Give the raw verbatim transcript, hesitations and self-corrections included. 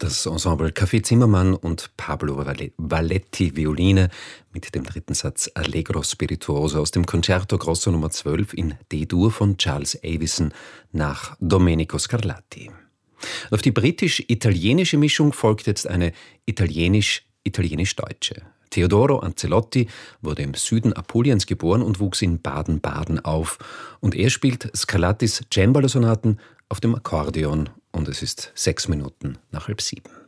Das Ensemble Café Zimmermann und Pablo Valletti Violine mit dem dritten Satz Allegro Spirituoso aus dem Concerto Grosso Nummer zwölf in D-Dur von Charles Avison nach Domenico Scarlatti. Auf die britisch-italienische Mischung folgt jetzt eine italienisch-italienisch-deutsche. Teodoro Ancelotti wurde im Süden Apuliens geboren und wuchs in Baden-Baden auf. Und er spielt Scarlattis Cembalo-Sonaten auf dem Akkordeon und es ist sechs Minuten nach halb sieben.